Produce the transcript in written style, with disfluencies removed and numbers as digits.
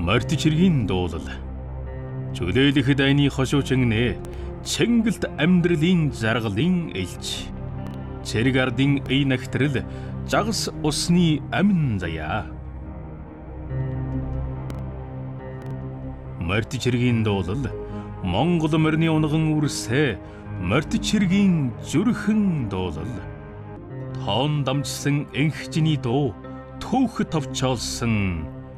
Морьт чиргийн дуулал. Чөлөөлөх дайны хошуучин нэ Чингэлт амьдралын жаргалын элч. Цэрэг ардын эй нагтрал жагас усны амин заяа. Морьт чиргийн дуулал Монгол морины унган үрсэ морьт чиргийн зүрхэн дуулал. Тоон дамжсан энхжиний дуу түүх товчоолсон